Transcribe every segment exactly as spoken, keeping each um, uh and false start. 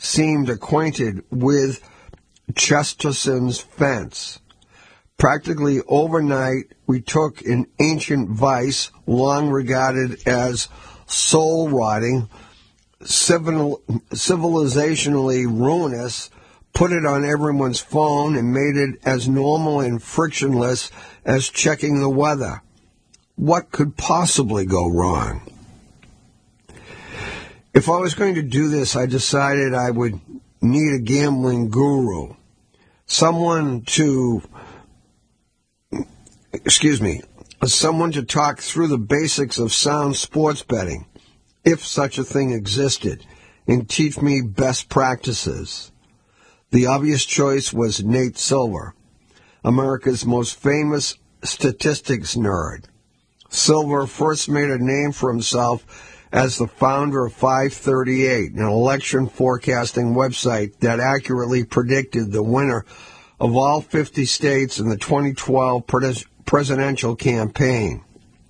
seemed acquainted with Chesterton's fence. Practically overnight, we took an ancient vice, long regarded as soul-rotting, civil, civilizationally ruinous, put it on everyone's phone and made it as normal and frictionless as checking the weather. What could possibly go wrong? If I was going to do this, I decided I would need a gambling guru, someone to, excuse me, someone to talk through the basics of sound sports betting, if such a thing existed, and teach me best practices. The obvious choice was Nate Silver, America's most famous statistics nerd. Silver first made a name for himself as the founder of five thirty-eight, an election forecasting website that accurately predicted the winner of all fifty states in the twenty twelve pres- presidential campaign.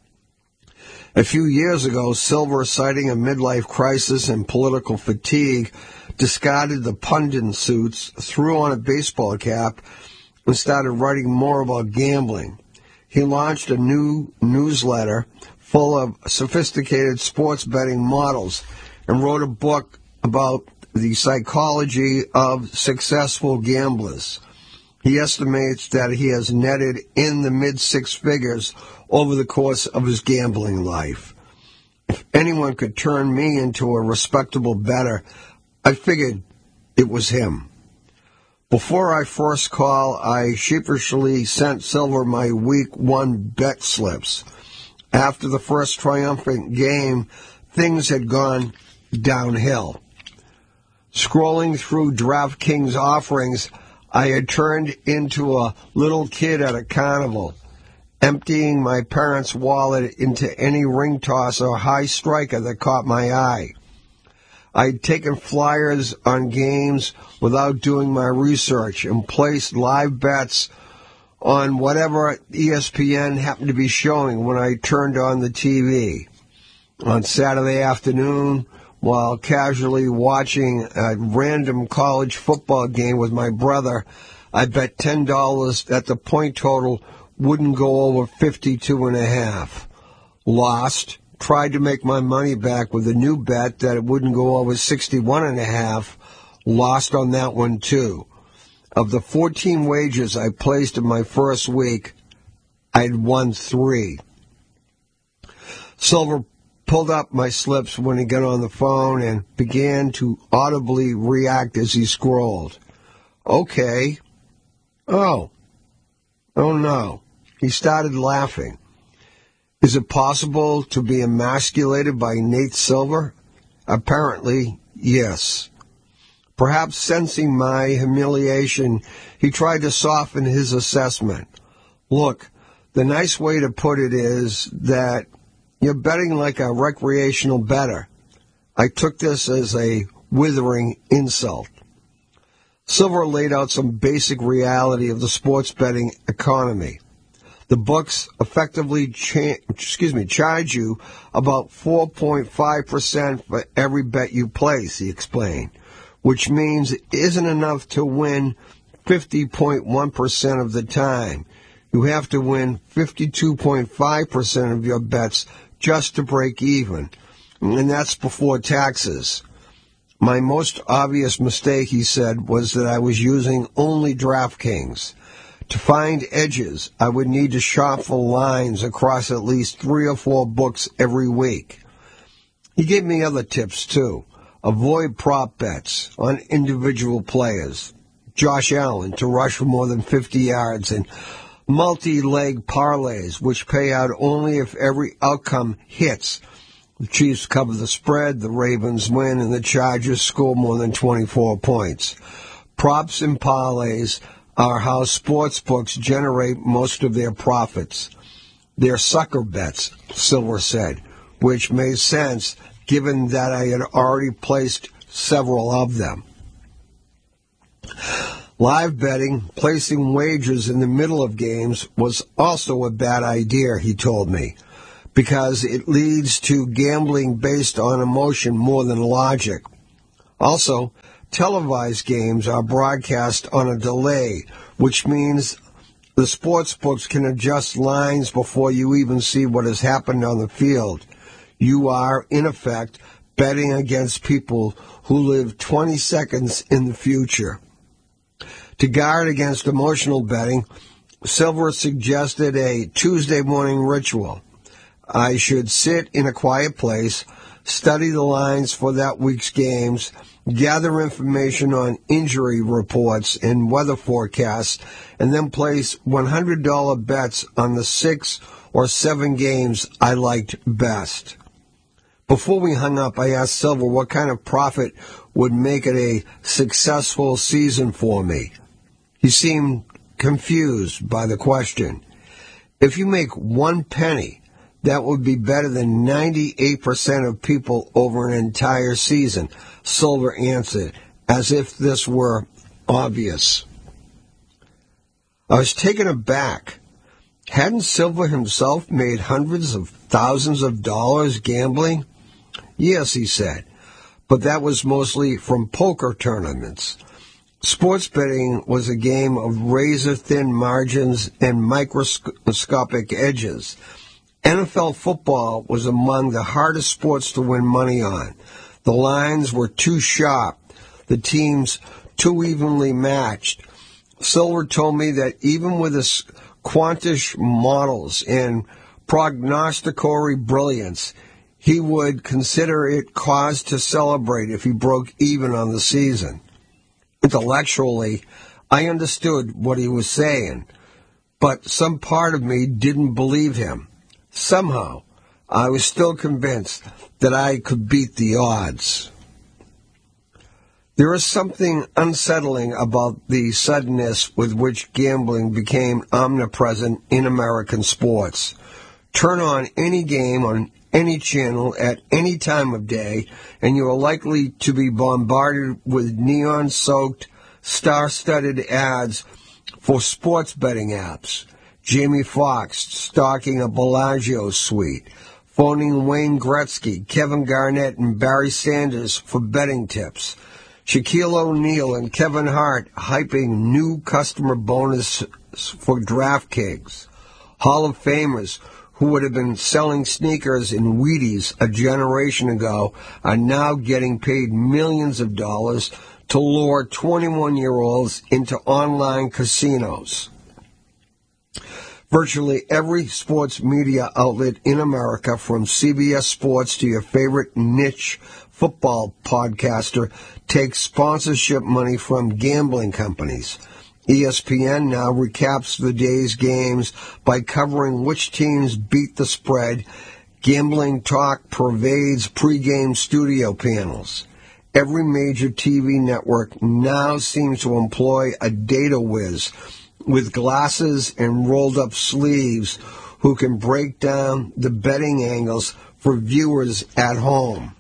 A few years ago, Silver, citing a midlife crisis and political fatigue, discarded the pundit suits, threw on a baseball cap, and started writing more about gambling. He launched a new newsletter full of sophisticated sports betting models and wrote a book about the psychology of successful gamblers. He estimates that he has netted in the mid-six figures over the course of his gambling life. If anyone could turn me into a respectable bettor, I figured it was him. Before I first call, I sheepishly sent Silver my week one bet slips. After the first triumphant game, things had gone downhill. Scrolling through DraftKings offerings, I had turned into a little kid at a carnival, emptying my parents' wallet into any ring toss or high striker that caught my eye. I'd taken flyers on games without doing my research and placed live bets on whatever E S P N happened to be showing when I turned on the T V. On Saturday afternoon, while casually watching a random college football game with my brother, I bet ten dollars that the point total wouldn't go over fifty-two and a half. Lost. Tried to make my money back with a new bet that it wouldn't go over sixty-one and a half. Lost on that one too. Of the fourteen wagers I placed in my first week, I'd won three. Silver pulled up my slips when he got on the phone and began to audibly react as he scrolled. Okay. Oh. Oh no. He started laughing. Is it possible to be emasculated by Nate Silver? Apparently, yes. Perhaps sensing my humiliation, he tried to soften his assessment. Look, the nice way to put it is that you're betting like a recreational bettor. I took this as a withering insult. Silver laid out some basic reality of the sports betting economy. The books effectively cha- excuse me, charge you about four point five percent for every bet you place, he explained, which means it isn't enough to win fifty point one percent of the time. You have to win fifty-two point five percent of your bets just to break even, and that's before taxes. My most obvious mistake, he said, was that I was using only DraftKings. To find edges, I would need to shop for lines across at least three or four books every week. He gave me other tips, too. Avoid prop bets on individual players. Josh Allen to rush for more than fifty yards, and multi-leg parlays, which pay out only if every outcome hits. The Chiefs cover the spread, the Ravens win, and the Chargers score more than twenty-four points. Props and parlays are how sports books generate most of their profits. They're sucker bets, Silver said, which made sense given that I had already placed several of them. Live betting, placing wagers in the middle of games, was also a bad idea, he told me, because it leads to gambling based on emotion more than logic. Also, televised games are broadcast on a delay, which means the sports books can adjust lines before you even see what has happened on the field. You are, in effect, betting against people who live twenty seconds in the future. To guard against emotional betting, Silver suggested a Tuesday morning ritual. I should sit in a quiet place, study the lines for that week's games, gather information on injury reports and weather forecasts, and then place one hundred dollars bets on the six or seven games I liked best. Before we hung up, I asked Silver what kind of profit would make it a successful season for me. He seemed confused by the question. If you make one penny, that would be better than ninety-eight percent of people over an entire season, Silver answered, as if this were obvious. I was taken aback. Hadn't Silver himself made hundreds of thousands of dollars gambling? Yes, he said, but that was mostly from poker tournaments. Sports betting was a game of razor-thin margins and microscopic edges. N F L football was among the hardest sports to win money on. The lines were too sharp, the teams too evenly matched. Silver told me that even with his quantish models and prognosticatory brilliance, he would consider it cause to celebrate if he broke even on the season. Intellectually, I understood what he was saying, but some part of me didn't believe him. Somehow, I was still convinced that I could beat the odds. There is something unsettling about the suddenness with which gambling became omnipresent in American sports. Turn on any game on any channel at any time of day, and you are likely to be bombarded with neon-soaked, star-studded ads for sports betting apps. Jamie Foxx stalking a Bellagio suite, phoning Wayne Gretzky, Kevin Garnett, and Barry Sanders for betting tips. Shaquille O'Neal and Kevin Hart hyping new customer bonus for DraftKings. Hall of Famers who would have been selling sneakers in Wheaties a generation ago are now getting paid millions of dollars to lure twenty-one-year-olds into online casinos. Virtually every sports media outlet in America, from C B S Sports to your favorite niche football podcaster, takes sponsorship money from gambling companies. E S P N now recaps the day's games by covering which teams beat the spread. Gambling talk pervades pregame studio panels. Every major T V network now seems to employ a data whiz with glasses and rolled-up sleeves who can break down the betting angles for viewers at home.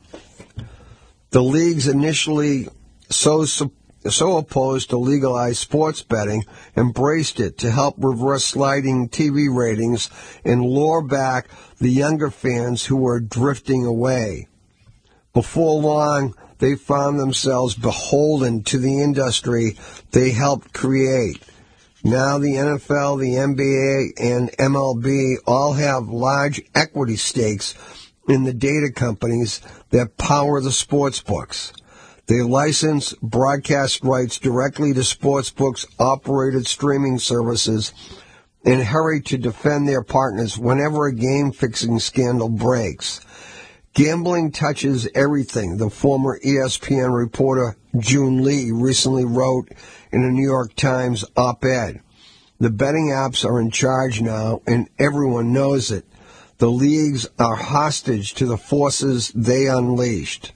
The leagues initially so supported so opposed to legalized sports betting, embraced it to help reverse sliding T V ratings and lure back the younger fans who were drifting away. Before long, they found themselves beholden to the industry they helped create. Now the N F L, the N B A, and M L B all have large equity stakes in the data companies that power the sports books. They license broadcast rights directly to sportsbooks' operated streaming services and hurry to defend their partners whenever a game-fixing scandal breaks. Gambling touches everything, the former E S P N reporter June Lee recently wrote in a New York Times op-ed. The betting apps are in charge now, and everyone knows it. The leagues are hostage to the forces they unleashed.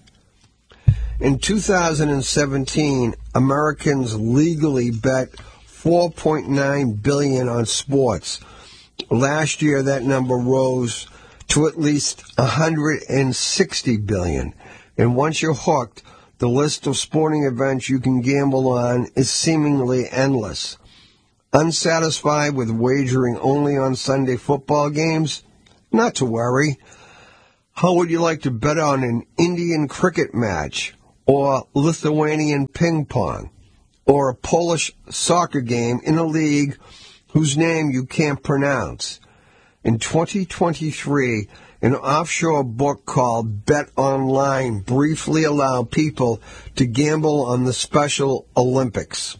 In two thousand seventeen, Americans legally bet four point nine billion dollars on sports. Last year, that number rose to at least one hundred sixty billion dollars. And once you're hooked, the list of sporting events you can gamble on is seemingly endless. Unsatisfied with wagering only on Sunday football games? Not to worry. How would you like to bet on an Indian cricket match? or Lithuanian ping pong, or a Polish soccer game in a league whose name you can't pronounce. In twenty twenty-three, an offshore book called Bet Online briefly allowed people to gamble on the Special Olympics.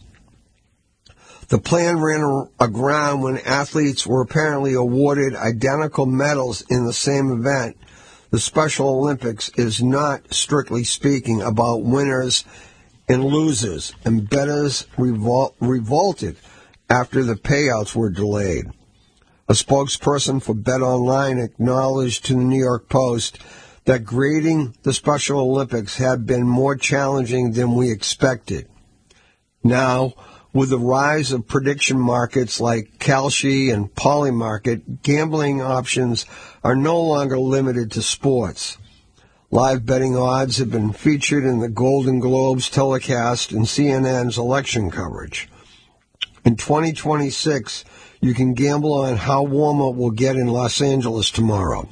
The plan ran aground when athletes were apparently awarded identical medals in the same event. The Special Olympics is not, strictly speaking, about winners and losers, and bettors revol- revolted after the payouts were delayed. A spokesperson for BetOnline acknowledged to the New York Post that grading the Special Olympics had been more challenging than we expected. Now, with the rise of prediction markets like Kalshi and Polymarket, gambling options are no longer limited to sports. Live betting odds have been featured in the Golden Globes telecast and C N N's election coverage. In twenty twenty-six, you can gamble on how warm it will get in Los Angeles tomorrow,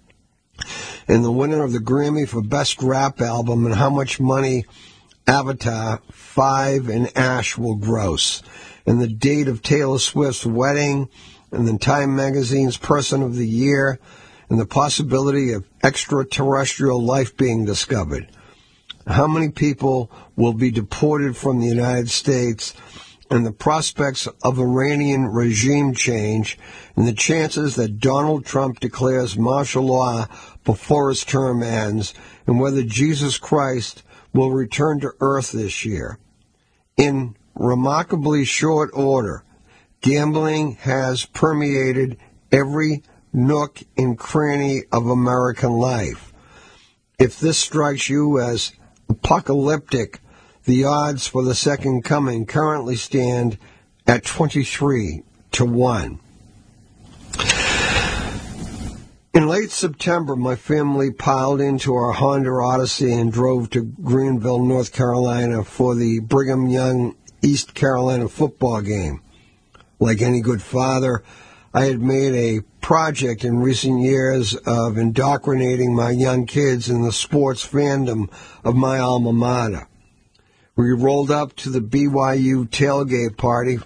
and the winner of the Grammy for Best Rap Album, and how much money Avatar five and Ash will gross, and the date of Taylor Swift's wedding, and the Time Magazine's Person of the Year, and the possibility of extraterrestrial life being discovered. How many people will be deported from the United States, and the prospects of Iranian regime change, and the chances that Donald Trump declares martial law before his term ends, and whether Jesus Christ will return to earth this year. In remarkably short order, gambling has permeated every nook and cranny of American life. If this strikes you as apocalyptic, the odds for the second coming currently stand at twenty-three to one. In late September, my family piled into our Honda Odyssey and drove to Greenville, North Carolina for the Brigham Young East Carolina football game. Like any good father, I had made a project in recent years of indoctrinating my young kids in the sports fandom of my alma mater. We rolled up to the B Y U tailgate party,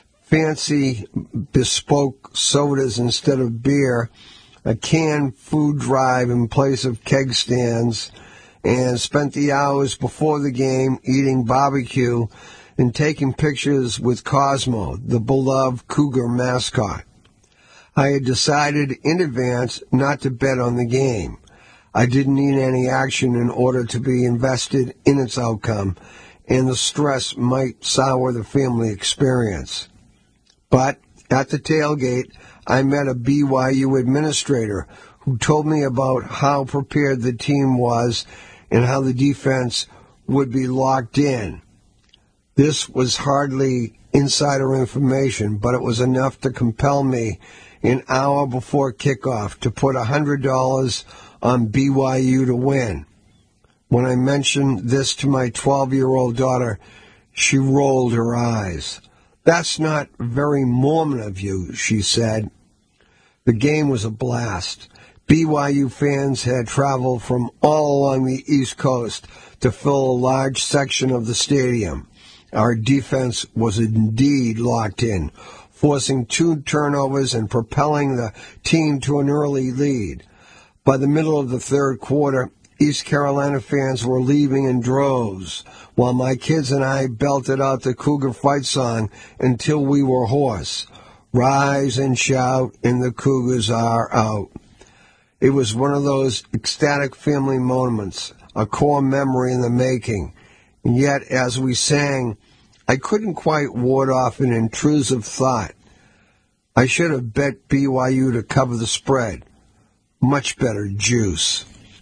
fancy bespoke sodas instead of beer, a canned food drive in place of keg stands, and spent the hours before the game eating barbecue and taking pictures with Cosmo, the beloved Cougar mascot. I had decided in advance not to bet on the game. I didn't need any action in order to be invested in its outcome, and the stress might sour the family experience. But at the tailgate, I met a B Y U administrator who told me about how prepared the team was and how the defense would be locked in. This was hardly insider information, but it was enough to compel me an hour before kickoff to put one hundred dollars on B Y U to win. When I mentioned this to my twelve-year-old daughter, she rolled her eyes. "That's not very Mormon of you," she said. The game was a blast. B Y U fans had traveled from all along the East Coast to fill a large section of the stadium. Our defense was indeed locked in, forcing two turnovers and propelling the team to an early lead. By the middle of the third quarter, East Carolina fans were leaving in droves, while my kids and I belted out the Cougar fight song until we were hoarse. Rise and shout, and the Cougars are out. It was one of those ecstatic family moments, a core memory in the making. And yet, as we sang, I couldn't quite ward off an intrusive thought. I should have bet B Y U to cover the spread. Much better juice.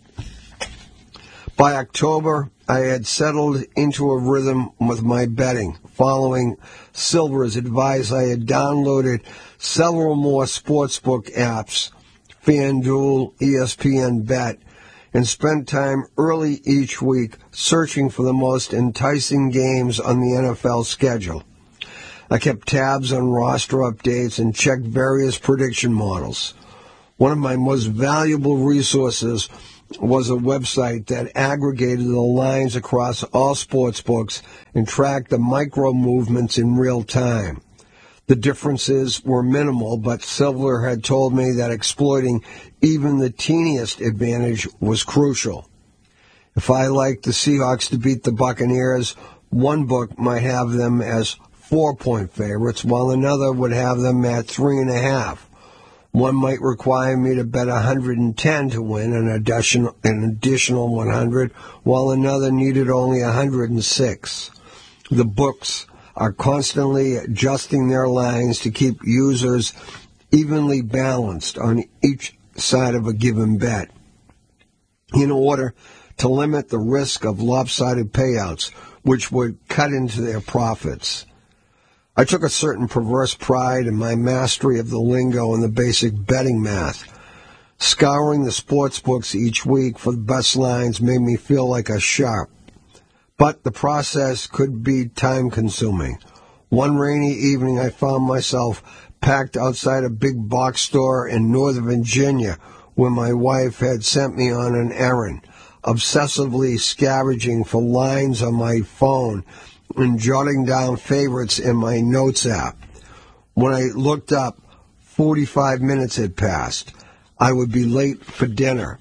By October, I had settled into a rhythm with my betting. Following Silver's advice, I had downloaded several more sportsbook apps, FanDuel, E S P N Bet, and spent time early each week searching for the most enticing games on the N F L schedule. I kept tabs on roster updates and checked various prediction models. One of my most valuable resources was a website that aggregated the lines across all sports books and tracked the micro movements in real time. The differences were minimal, but Silver had told me that exploiting even the teeniest advantage was crucial. If I liked the Seahawks to beat the Buccaneers, one book might have them as four-point favorites, while another would have them at three and a half. One might require me to bet one hundred ten to win an additional, an additional one hundred, while another needed only one hundred six. The books are constantly adjusting their lines to keep users evenly balanced on each side of a given bet, in order to limit the risk of lopsided payouts, which would cut into their profits. I took a certain perverse pride in my mastery of the lingo and the basic betting math. Scouring the sports books each week for the best lines made me feel like a sharp. But the process could be time-consuming. One rainy evening, I found myself packed outside a big box store in Northern Virginia, where my wife had sent me on an errand, obsessively scavenging for lines on my phone and jotting down favorites in my notes app. When I looked up, forty-five minutes had passed. I would be late for dinner.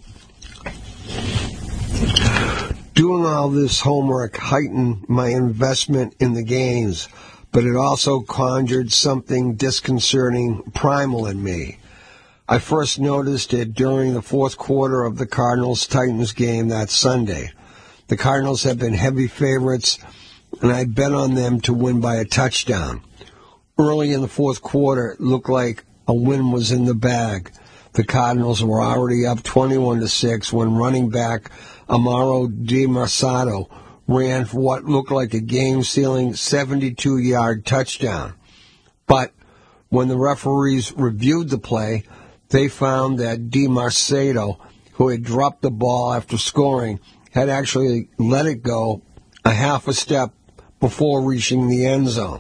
Doing all this homework heightened my investment in the games, but it also conjured something disconcerting primal in me. I first noticed it during the fourth quarter of the Cardinals-Titans game that Sunday. The Cardinals have been heavy favorites, and I bet on them to win by a touchdown. Early in the fourth quarter, it looked like a win was in the bag. The Cardinals were already up twenty-one to six when running back Amaro DiMarsato ran for what looked like a game-sealing seventy-two-yard touchdown. But when the referees reviewed the play, they found that DiMarsato, who had dropped the ball after scoring, had actually let it go a half a step before reaching the end zone.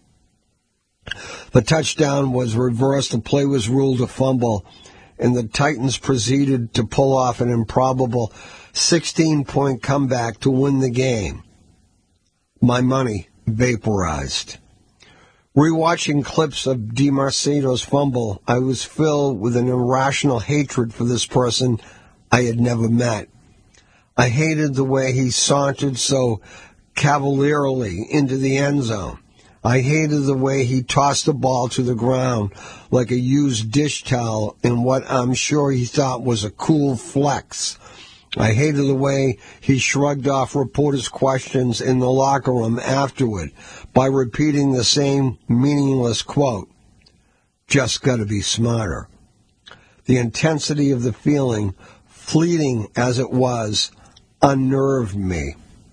The touchdown was reversed, the play was ruled a fumble, and the Titans proceeded to pull off an improbable sixteen-point comeback to win the game. My money vaporized. Rewatching clips of DiMarsato's fumble, I was filled with an irrational hatred for this person I had never met. I hated the way he sauntered so cavalierly into the end zone. I hated the way he tossed the ball to the ground like a used dish towel in what I'm sure he thought was a cool flex. I hated the way he shrugged off reporters' questions in the locker room afterward by repeating the same meaningless quote, "Just gotta be smarter." The intensity of the feeling, fleeting as it was, unnerved me.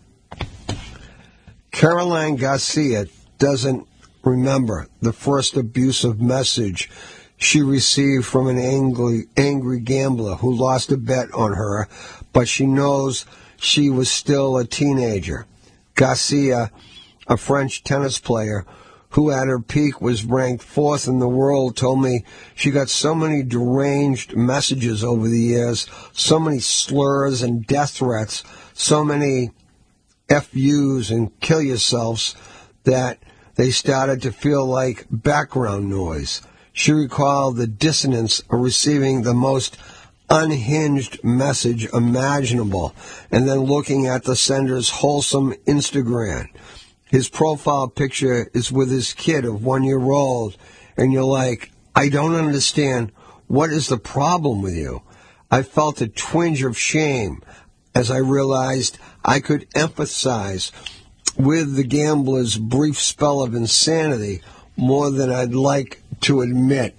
Caroline Garcia doesn't remember the first abusive message she received from an angry, angry gambler who lost a bet on her, but she knows she was still a teenager. Garcia, a French tennis player who at her peak was ranked fourth in the world, told me she got so many deranged messages over the years, so many slurs and death threats, so many F U's and kill yourselves, that they started to feel like background noise. She recalled the dissonance of receiving the most unhinged message imaginable and then looking at the sender's wholesome Instagram. His profile picture is with his kid of one year old, and you're like, I don't understand. What is the problem with you? I felt a twinge of shame as I realized I could empathize with the gambler's brief spell of insanity more than I'd like to admit.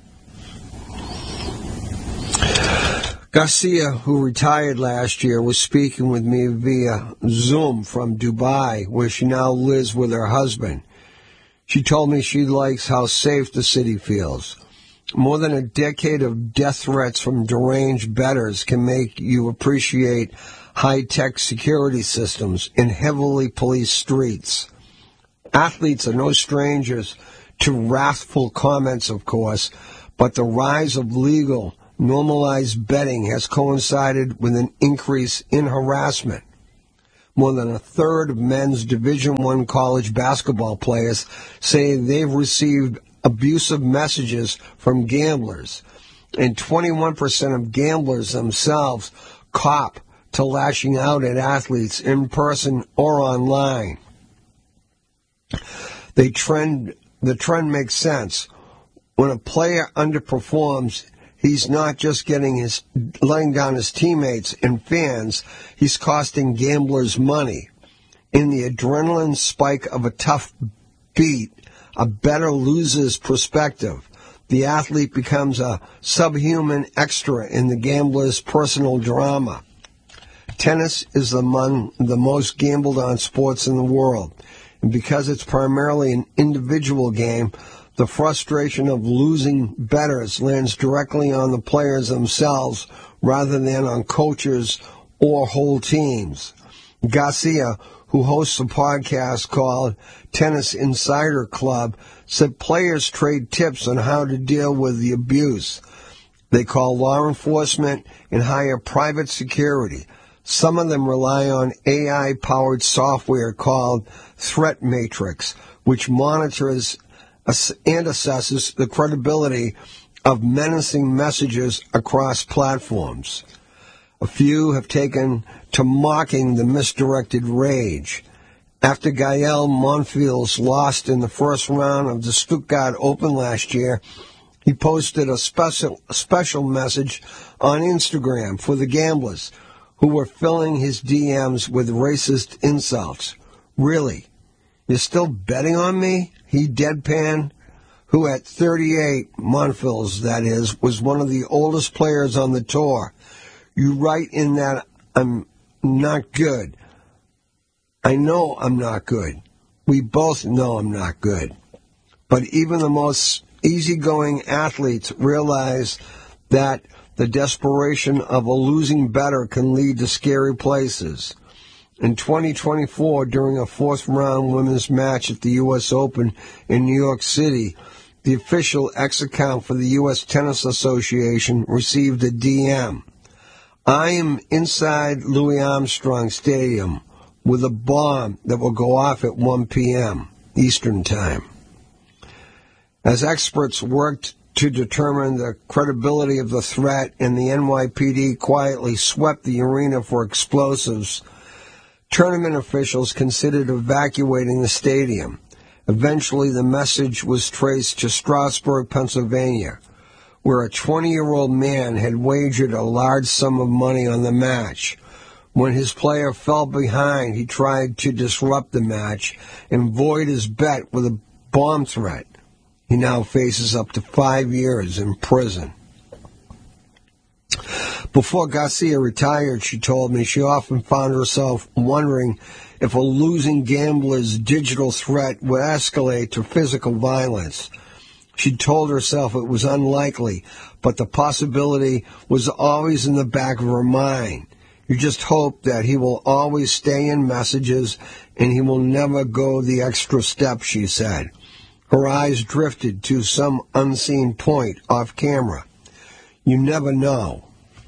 Garcia, who retired last year, was speaking with me via Zoom from Dubai, where she now lives with her husband. She told me she likes how safe the city feels. More than a decade of death threats from deranged bettors can make you appreciate high-tech security systems in heavily policed streets. Athletes are no strangers to wrathful comments, of course, but the rise of legal normalized betting has coincided with an increase in harassment. More than a third of men's Division One college basketball players say they've received abusive messages from gamblers, and twenty-one percent of gamblers themselves cop to lashing out at athletes in person or online. They trend, the trend makes sense. When a player underperforms, he's not just getting his, letting down his teammates and fans, he's costing gamblers money. In the adrenaline spike of a tough beat, a bettor loses perspective. The athlete becomes a subhuman extra in the gambler's personal drama. Tennis is among the most gambled on sports in the world, and because it's primarily an individual game, the frustration of losing bettors lands directly on the players themselves rather than on coaches or whole teams. Garcia, who hosts a podcast called Tennis Insider Club, said players trade tips on how to deal with the abuse. They call law enforcement and hire private security. Some of them rely on A I-powered software called Threat Matrix, which monitors and assesses the credibility of menacing messages across platforms. A few have taken to mocking the misdirected rage. After Gael Monfils lost in the first round of the Stuttgart Open last year, he posted a special, special message on Instagram for the gamblers who were filling his D Ms with racist insults. Really? You're still betting on me? He deadpanned, who at thirty-eight, Monfils, that is, was one of the oldest players on the tour. You write in that I'm not good. I know I'm not good. We both know I'm not good. But even the most easygoing athletes realize that the desperation of a losing bettor can lead to scary places. In twenty twenty-four, during a fourth-round women's match at the U S Open in New York City, the official X account for the U S Tennis Association received a D M. I am inside Louis Armstrong Stadium with a bomb that will go off at one p.m. Eastern Time. As experts worked to determine the credibility of the threat and the N Y P D quietly swept the arena for explosives, tournament officials considered evacuating the stadium. Eventually, the message was traced to Strasburg, Pennsylvania, where a twenty-year-old man had wagered a large sum of money on the match. When his player fell behind, he tried to disrupt the match and void his bet with a bomb threat. He now faces up to five years in prison. Before Garcia retired, she told me she often found herself wondering if a losing gambler's digital threat would escalate to physical violence. She told herself it was unlikely, but the possibility was always in the back of her mind. You just hope that he will always stay in messages and he will never go the extra step, she said. Her eyes drifted to some unseen point off camera. You never know.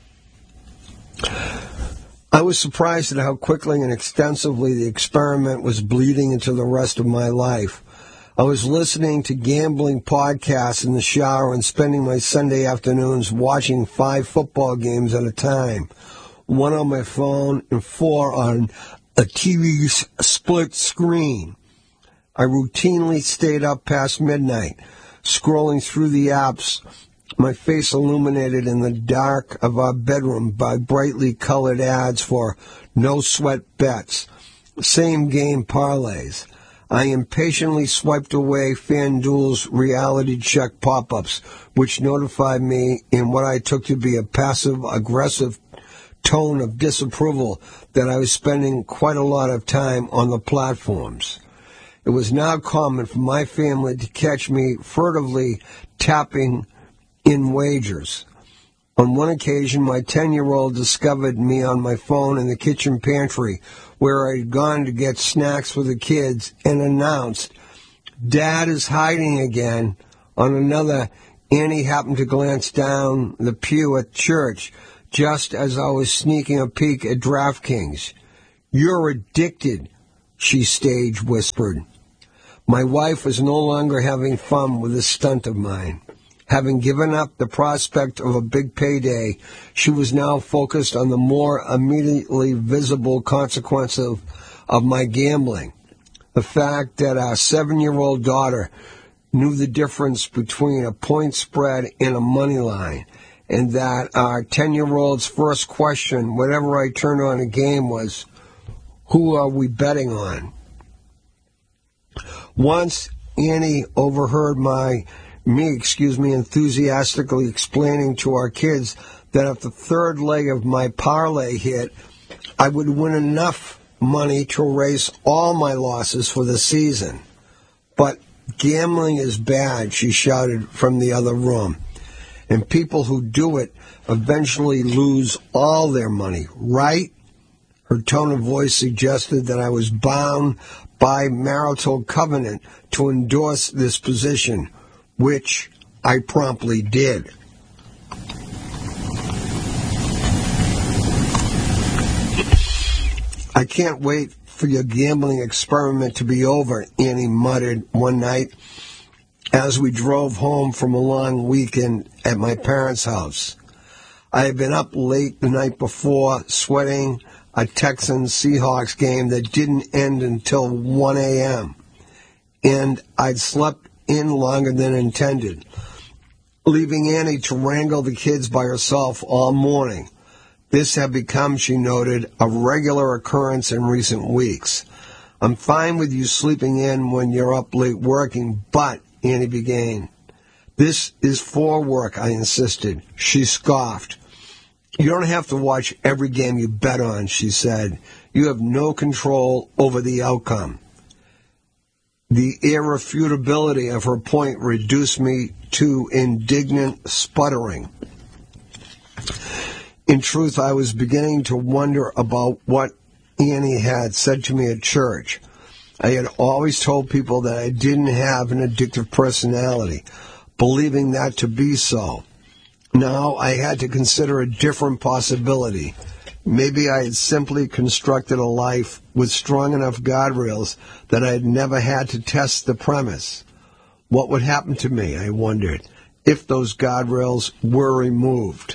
I was surprised at how quickly and extensively the experiment was bleeding into the rest of my life. I was listening to gambling podcasts in the shower and spending my Sunday afternoons watching five football games at a time, one on my phone and four on a T V split screen. I routinely stayed up past midnight, scrolling through the apps, my face illuminated in the dark of our bedroom by brightly colored ads for no-sweat bets, same-game parlays. I impatiently swiped away FanDuel's reality check pop-ups, which notified me in what I took to be a passive-aggressive tone of disapproval that I was spending quite a lot of time on the platforms. It was now common for my family to catch me furtively tapping in wagers. On one occasion, my ten-year-old discovered me on my phone in the kitchen pantry where I had gone to get snacks for the kids and announced, "Dad is hiding again," on another Annie happened to glance down the pew at church just as I was sneaking a peek at DraftKings. "You're addicted," she stage whispered. My wife was no longer having fun with this stunt of mine. Having given up the prospect of a big payday, she was now focused on the more immediately visible consequence of, of my gambling. The fact that our seven-year-old daughter knew the difference between a point spread and a money line, and that our ten-year-old's first question, whenever I turned on a game, was, "Who are we betting on?" Once Annie overheard my me, excuse me, enthusiastically explaining to our kids that if the third leg of my parlay hit, I would win enough money to erase all my losses for the season. "But gambling is bad," she shouted from the other room. "And people who do it eventually lose all their money, right?" Her tone of voice suggested that I was bound by marital covenant to endorse this position, which I promptly did. "I can't wait for your gambling experiment to be over," Annie muttered one night as we drove home from a long weekend at my parents' house. I had been up late the night before, sweating a Texans-Seahawks game that didn't end until one a.m., and I'd slept in longer than intended, leaving Annie to wrangle the kids by herself all morning. This had become, she noted, a regular occurrence in recent weeks. "I'm fine with you sleeping in when you're up late working, but," Annie began. "This is for work," I insisted. She scoffed. "You don't have to watch every game you bet on," she said. "You have no control over the outcome." The irrefutability of her point reduced me to indignant sputtering. In truth, I was beginning to wonder about what Annie had said to me at church. I had always told people that I didn't have an addictive personality, believing that to be so. Now I had to consider a different possibility. Maybe I had simply constructed a life with strong enough guardrails that I had never had to test the premise. What would happen to me, I wondered, if those guardrails were removed?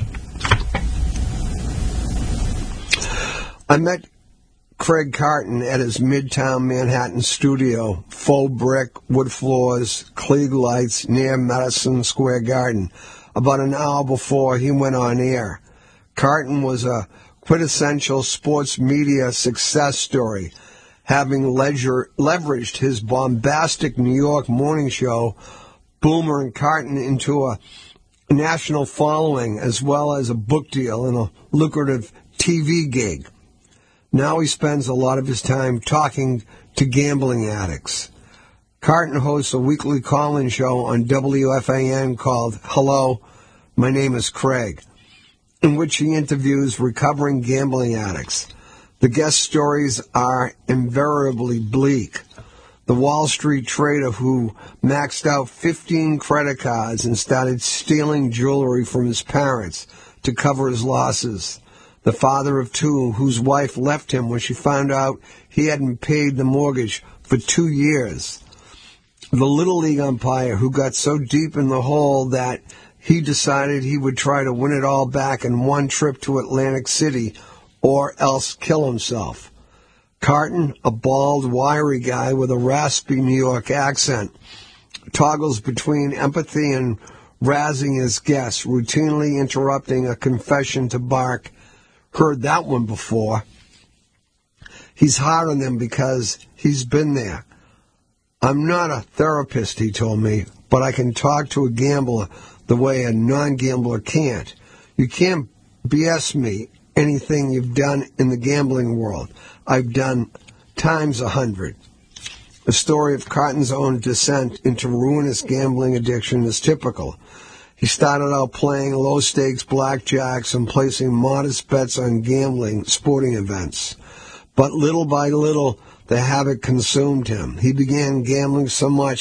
I met Craig Carton at his Midtown Manhattan studio, faux brick, wood floors, Klieg lights near Madison Square Garden, about an hour before he went on air. Carton was a quintessential sports media success story, having ledger, leveraged his bombastic New York morning show, Boomer and Carton, into a national following as well as a book deal and a lucrative T V gig. Now he spends a lot of his time talking to gambling addicts. Carton hosts a weekly call-in show on W F A N called Hello, My Name is Craig, in which he interviews recovering gambling addicts. The guest stories are invariably bleak. The Wall Street trader who maxed out fifteen credit cards and started stealing jewelry from his parents to cover his losses. The father of two whose wife left him when she found out he hadn't paid the mortgage for two years. The Little League umpire who got so deep in the hole that he decided he would try to win it all back in one trip to Atlantic City or else kill himself. Carton, a bald, wiry guy with a raspy New York accent, toggles between empathy and razzing his guests, routinely interrupting a confession to bark, "Heard that one before." He's hard on them because he's been there. "I'm not a therapist," he told me, "but I can talk to a gambler the way a non-gambler can't. You can't B S me anything you've done in the gambling world. I've done times a hundred." The story of Carton's own descent into ruinous gambling addiction is typical. He started out playing low-stakes blackjacks and placing modest bets on gambling sporting events. But little by little, the habit consumed him. He began gambling so much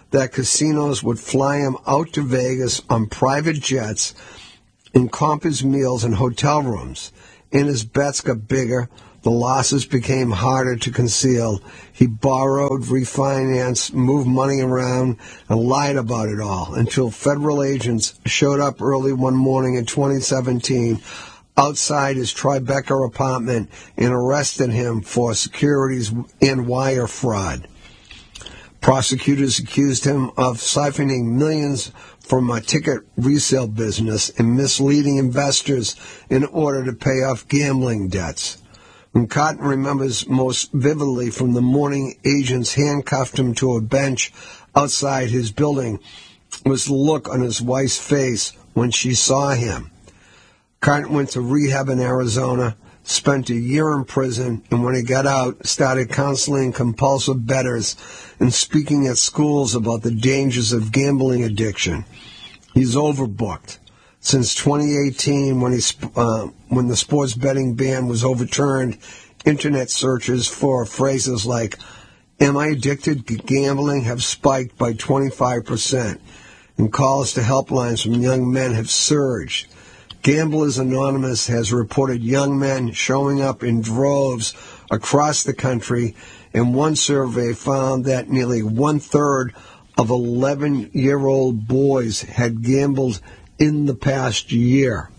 that casinos would fly him out to Vegas on private jets and comp his meals in hotel rooms. And his bets got bigger. The losses became harder to conceal. He borrowed, refinanced, moved money around, and lied about it all until federal agents showed up early one morning in twenty seventeen outside his Tribeca apartment and arrested him for securities and wire fraud. Prosecutors accused him of siphoning millions from a ticket resale business and misleading investors in order to pay off gambling debts. And Cotton remembers most vividly from the morning agents handcuffed him to a bench outside his building was the look on his wife's face when she saw him. Cotton went to rehab in Arizona, spent a year in prison, and when he got out, started counseling compulsive bettors and speaking at schools about the dangers of gambling addiction. He's overbooked. Since twenty eighteen, when he uh, when the sports betting ban was overturned, internet searches for phrases like, "Am I addicted to gambling?" have spiked by twenty-five percent, and calls to helplines from young men have surged. Gamblers Anonymous has reported young men showing up in droves across the country, and one survey found that nearly one-third of eleven-year-old boys had gambled in the past year.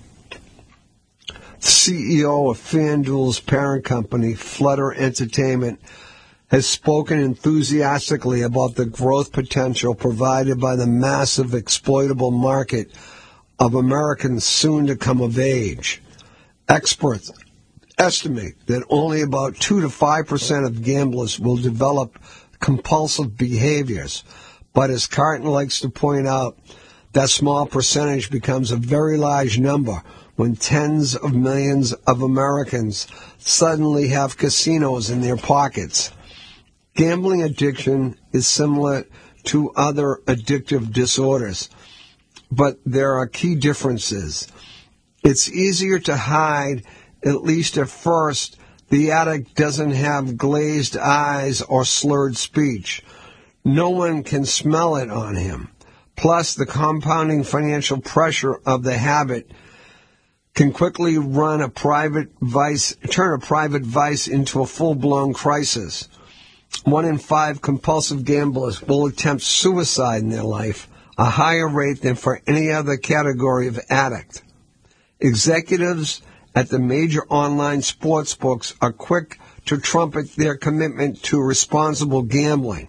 The C E O of FanDuel's parent company, Flutter Entertainment, has spoken enthusiastically about the growth potential provided by the massive exploitable market of Americans soon to come of age. Experts estimate that only about two to five percent of gamblers will develop compulsive behaviors, but as Carton likes to point out, that small percentage becomes a very large number when tens of millions of Americans suddenly have casinos in their pockets. Gambling addiction is similar to other addictive disorders, but there are key differences. It's easier to hide, at least at first. The addict doesn't have glazed eyes or slurred speech. No one can smell it on him. Plus, the compounding financial pressure of the habit can quickly run a private vice, turn a private vice into a full-blown crisis. One in five compulsive gamblers will attempt suicide in their life, a higher rate than for any other category of addict. Executives at the major online sports books are quick to trumpet their commitment to responsible gambling.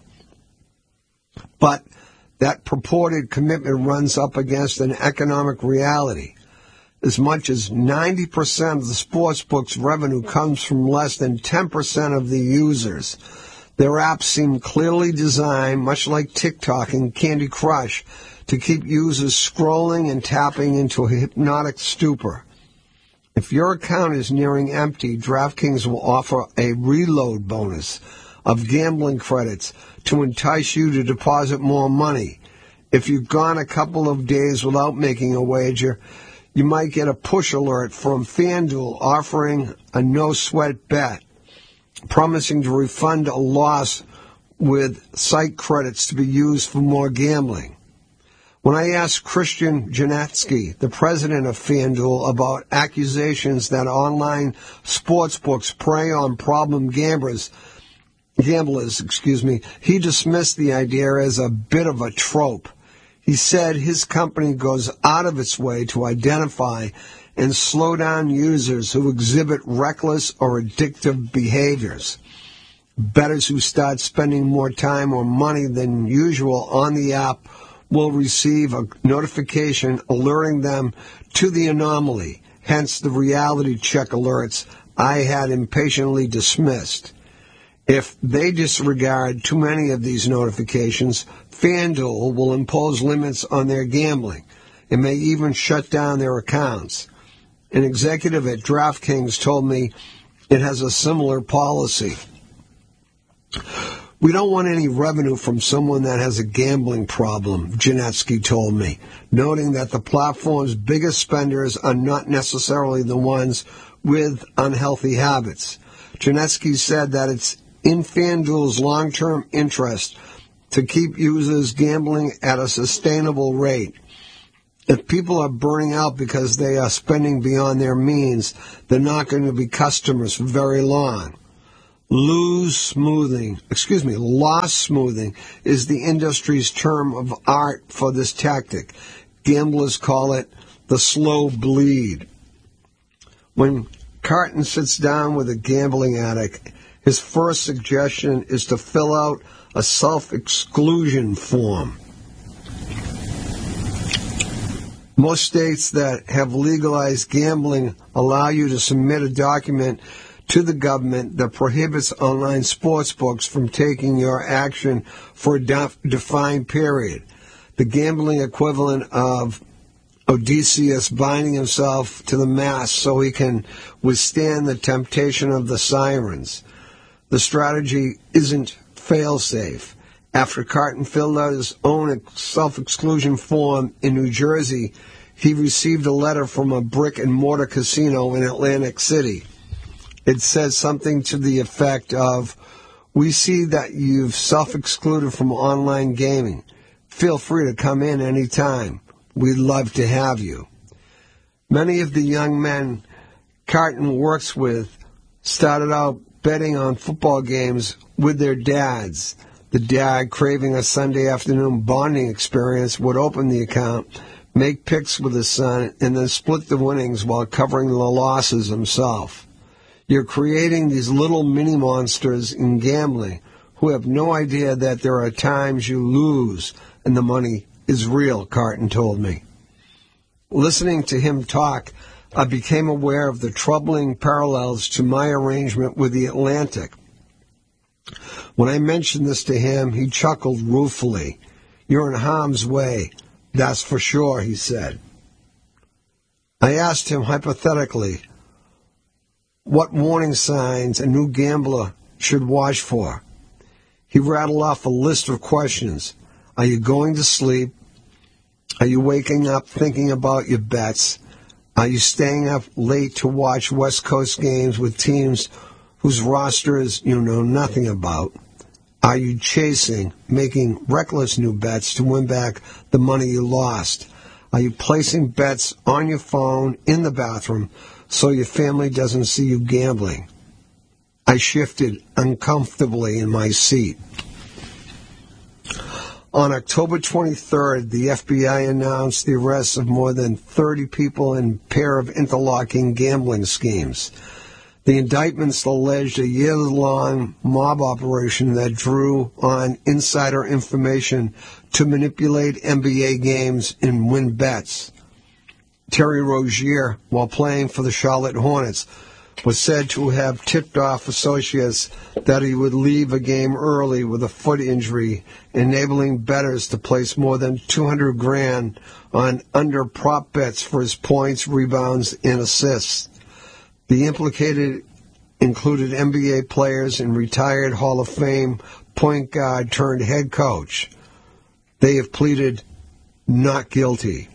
But that purported commitment runs up against an economic reality. As much as ninety percent of the sportsbook's revenue comes from less than ten percent of the users. Their apps seem clearly designed, much like TikTok and Candy Crush, to keep users scrolling and tapping into a hypnotic stupor. If your account is nearing empty, DraftKings will offer a reload bonus of gambling credits to entice you to deposit more money. If you've gone a couple of days without making a wager, you might get a push alert from FanDuel offering a no-sweat bet, promising to refund a loss with site credits to be used for more gambling. When I asked Christian Janetsky, the president of FanDuel, about accusations that online sportsbooks prey on problem gamblers, gamblers, excuse me, he dismissed the idea as a bit of a trope. He said his company goes out of its way to identify and slow down users who exhibit reckless or addictive behaviors. Bettors who start spending more time or money than usual on the app will receive a notification alerting them to the anomaly, hence the reality check alerts I had impatiently dismissed. If they disregard too many of these notifications, FanDuel will impose limits on their gambling and may even shut down their accounts. An executive at DraftKings told me it has a similar policy. We don't want any revenue from someone that has a gambling problem, Janetsky told me, noting that the platform's biggest spenders are not necessarily the ones with unhealthy habits. Janetsky said that it's in FanDuel's long-term interest to keep users gambling at a sustainable rate. If people are burning out because they are spending beyond their means, they're not going to be customers for very long. Lose smoothing, excuse me, loss smoothing is the industry's term of art for this tactic. Gamblers call it the slow bleed. When Carton sits down with a gambling addict, his first suggestion is to fill out a self-exclusion form. Most states that have legalized gambling allow you to submit a document to the government that prohibits online sports books from taking your action for a def- defined period. The gambling equivalent of Odysseus binding himself to the mast so he can withstand the temptation of the sirens. The strategy isn't fail-safe. After Carton filled out his own self-exclusion form in New Jersey, he received a letter from a brick-and-mortar casino in Atlantic City. It says something to the effect of, "We see that you've self-excluded from online gaming. Feel free to come in any time. We'd love to have you." Many of the young men Carton works with started out betting on football games with their dads. The dad, craving a Sunday afternoon bonding experience, would open the account, make picks with his son, and then split the winnings while covering the losses himself. You're creating these little mini monsters in gambling who have no idea that there are times you lose and the money is real, Carton told me. Listening to him talk, I became aware of the troubling parallels to my arrangement with the Atlantic. When I mentioned this to him, he chuckled ruefully. "You're in harm's way, that's for sure," he said. I asked him hypothetically what warning signs a new gambler should watch for. He rattled off a list of questions. Are you going to sleep? Are you waking up thinking about your bets? Are you staying up late to watch West Coast games with teams whose rosters you know nothing about? Are you chasing, making reckless new bets to win back the money you lost? Are you placing bets on your phone in the bathroom so your family doesn't see you gambling? I shifted uncomfortably in my seat. On October twenty-third, the F B I announced the arrest of more than thirty people in a pair of interlocking gambling schemes. The indictments alleged a year-long mob operation that drew on insider information to manipulate N B A games and win bets. Terry Rozier, while playing for the Charlotte Hornets, was said to have tipped off associates that he would leave a game early with a foot injury, enabling bettors to place more than two hundred grand on under prop bets for his points, rebounds, and assists. The implicated included N B A players and retired Hall of Fame point guard turned head coach. They have pleaded not guilty.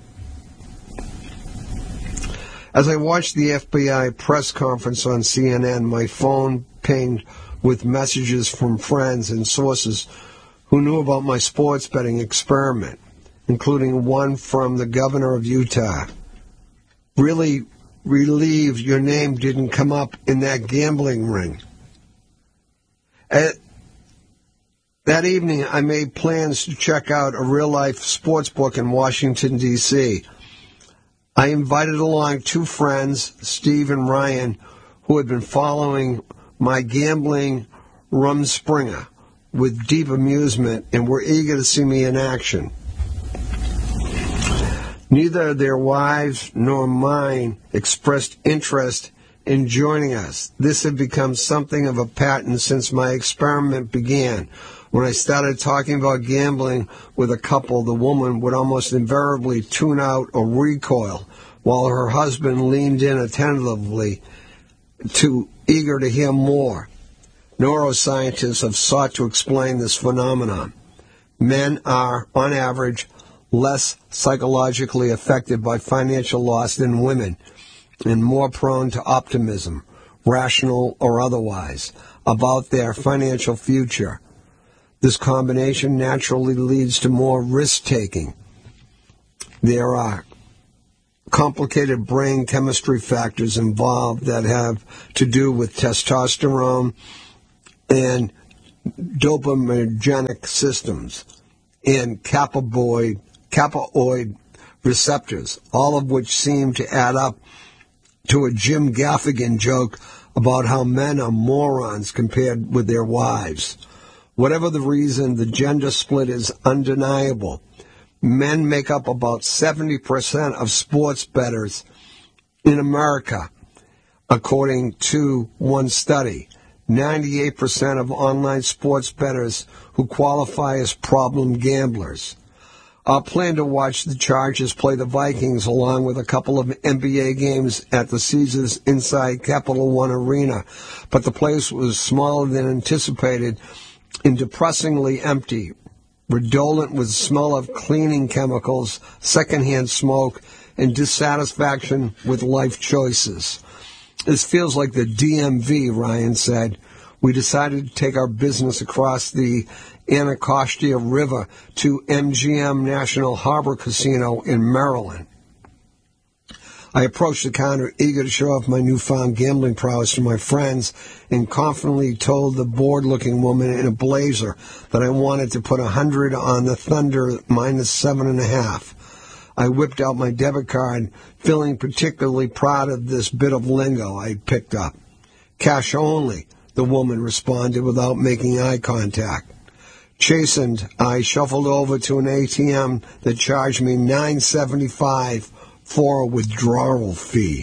As I watched the F B I press conference on C N N, my phone pinged with messages from friends and sources who knew about my sports betting experiment, including one from the governor of Utah. Really relieved your name didn't come up in that gambling ring. At that evening, I made plans to check out a real-life sports book in Washington, D C I invited along two friends, Steve and Ryan, who had been following my gambling rumspringa with deep amusement and were eager to see me in action. Neither their wives nor mine expressed interest in joining us. This had become something of a pattern since my experiment began. When I started talking about gambling with a couple, the woman would almost invariably tune out or recoil, while her husband leaned in attentively, too eager to hear more. Neuroscientists have sought to explain this phenomenon. Men are, on average, less psychologically affected by financial loss than women, and more prone to optimism, rational or otherwise, about their financial future. This combination naturally leads to more risk-taking. There are complicated brain chemistry factors involved that have to do with testosterone and dopaminergic systems and kappaoid, kappaoid receptors, all of which seem to add up to a Jim Gaffigan joke about how men are morons compared with their wives. Whatever the reason, the gender split is undeniable. Men make up about seventy percent of sports bettors in America, according to one study. ninety-eight percent of online sports bettors who qualify as problem gamblers. I plan to watch the Chargers play the Vikings along with a couple of N B A games at the Caesars inside Capital One Arena, but the place was smaller than anticipated and depressingly empty, redolent with the smell of cleaning chemicals, secondhand smoke, and dissatisfaction with life choices. This feels like the D M V, Ryan said. We decided to take our business across the Anacostia River to M G M National Harbor Casino in Maryland. I approached the counter, eager to show off my newfound gambling prowess to my friends, and confidently told the bored-looking woman in a blazer that I wanted to put a hundred on the Thunder minus seven and a half. I whipped out my debit card, feeling particularly proud of this bit of lingo I'd picked up. Cash only, the woman responded without making eye contact. Chastened, I shuffled over to an A T M that charged me nine dollars and seventy-five cents for a withdrawal fee.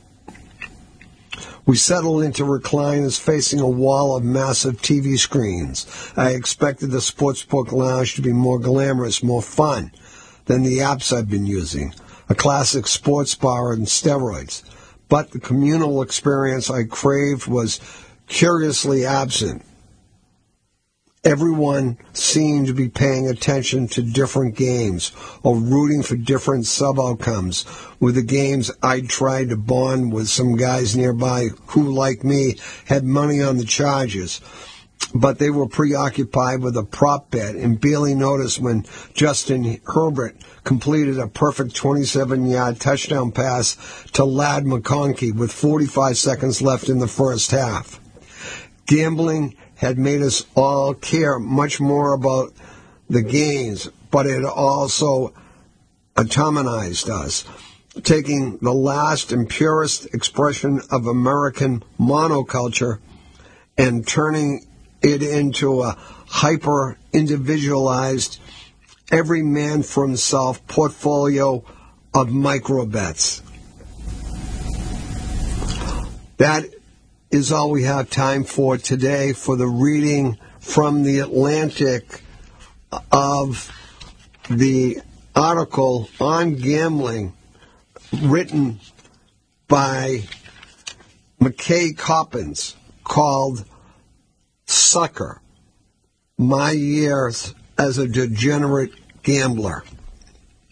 We settled into recliners facing a wall of massive T V screens. I expected the sportsbook lounge to be more glamorous, more fun than the apps I've been using, a classic sports bar on steroids. But the communal experience I craved was curiously absent. Everyone seemed to be paying attention to different games or rooting for different sub-outcomes. With the games, I tried to bond with some guys nearby who, like me, had money on the Chargers. But they were preoccupied with a prop bet and barely noticed when Justin Herbert completed a perfect twenty-seven-yard touchdown pass to Ladd McConkey with forty-five seconds left in the first half. Gambling had made us all care much more about the games, but it also atomized us, taking the last and purest expression of American monoculture and turning it into a hyper-individualized, every man for himself portfolio of micro-bets. That is all we have time for today for the reading from The Atlantic of the article on gambling written by McKay Coppins called Sucker, My Years as a Degenerate Gambler.